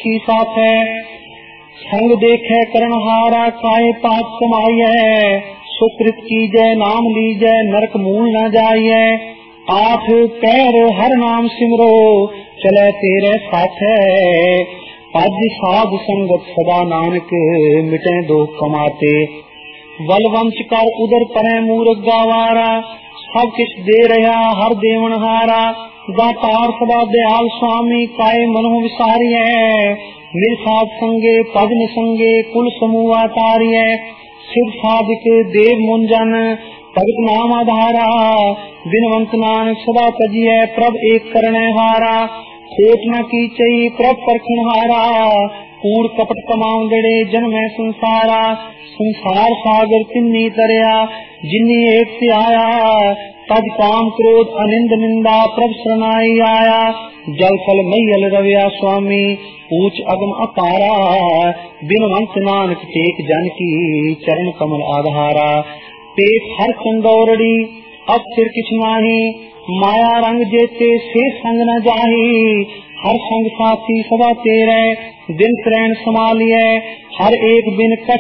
की साथ है। संग देखे करणहारा काए पाप कमाइए, सुकृत कीजय नाम लीजय नरक मूल न जाइए। 8 पैर हर नाम सिमरो चले तेरे साथ है। पज साध संगत सदा नानक मिटे दो कमाते। बलवंश कर उदर परे मूर्ख गावारा, सब किछ दे रहा हर देवन हारा। दातार सदा दयाल स्वामी काए मनो विसारिय, निरसाद संगे पद संगे कुल समूह तारिय। सिद्ध साधिक देव मुंजन भगत नाम आधारा, दिनवंत नानक सदा तजिय प्रभ एक करने हारा। खोट न कीचई प्रभ परखन हारा, कूड़ कपट कमाऊं जड़े जन्म संसारा। संसार सागर तिन्नी तरया जिन्नी एक से आया, तज काम क्रोध अनिंद निंदा प्रभ शरणाई आया। जल फल मैयल रव्या स्वामी ऊंच अगम अपारा, बिनवंत नानक टेक जन की चरण कमल आधारा। टेक हर चंदौरड़ी अब सिर किछ नाही, माया रंग जेते से संग न जाही। हर संग साथी सदा तेरे दिन त्रैण संभालिए, हर एक बिन कछ